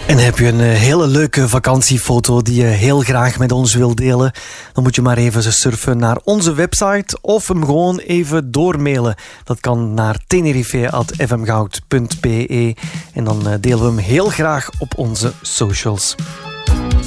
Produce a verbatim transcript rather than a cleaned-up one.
En heb je een hele leuke vakantiefoto die je heel graag met ons wilt delen, dan moet je maar even surfen naar onze website of hem gewoon even doormailen. Dat kan naar tenerife at f m goud punt b e en dan delen we hem heel graag op onze socials.